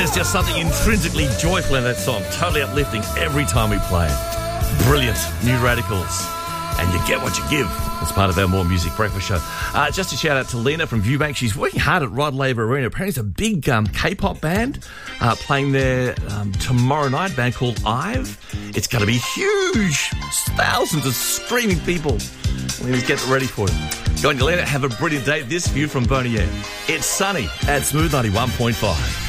There's just something intrinsically joyful in that song, totally uplifting every time we play it. Brilliant, New Radicals. And you get what you give as part of our More Music Breakfast show. Just a shout out to Lena from Viewbank. She's working hard at Rod Laver Arena. Apparently it's a big K-pop band playing there tomorrow night, a band called IVE. It's going to be huge. Thousands of screaming people. Let's get ready for it. Go on, Lena, have a brilliant day. This view from Boney Air. It's sunny at Smooth 91.5.